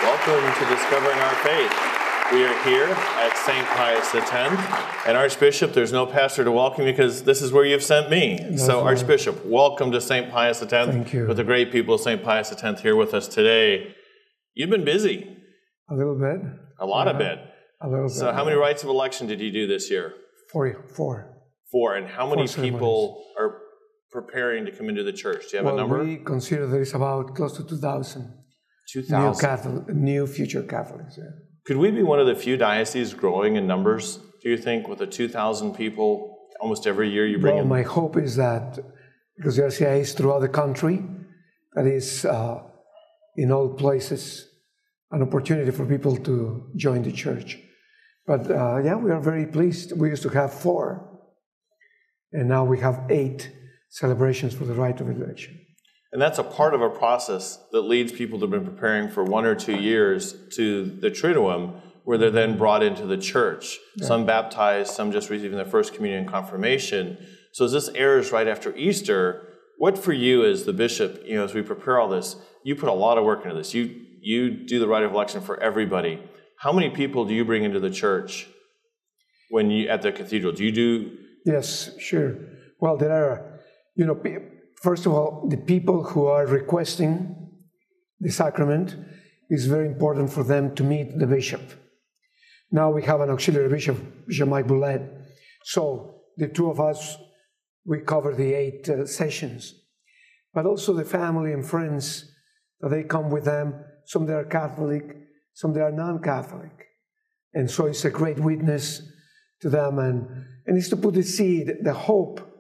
Welcome to Discovering Our Faith. We are here at St. Pius X, and Archbishop, there's no pastor to welcome you because this is where you've sent me. So right. Archbishop, welcome to St. Pius X. Thank you. With the great people of St. Pius X here with us today. You've been busy. A little bit. A lot of bit. A little bit. So how many rites of election did you do this year? Four. And how many people are preparing to come into the church? Do you have a number? We consider there is about close to 2,000. 2,000? New future Catholics, yeah. Could we be one of the few dioceses growing in numbers, do you think, with the 2,000 people almost every year you bring in? My hope is that, because the RCIA is throughout the country, that is in all places, an opportunity for people to join the church. But we are very pleased. We used to have 4, and now we have 8 celebrations for the rite of election. And that's a part of a process that leads people to have been preparing for 1 or 2 years to the Triduum, where they're then brought into the church. Yeah. Some baptized, some just receiving their first communion and confirmation. So as this airs right after Easter, what for you as the bishop, as we prepare all this, you put a lot of work into this. You do the rite of election for everybody. How many people do you bring into the church when you at the cathedral? Do you do? Yes, sure. Well, there are, first of all, the people who are requesting the sacrament, it's very important for them to meet the bishop. Now we have an auxiliary bishop, Bishop Mike Boulet. So the two of us, we cover the 8 sessions. But also the family and friends, that they come with them. Some they are Catholic, some they are non-Catholic. And so it's a great witness to them. And it's to put the seed, the hope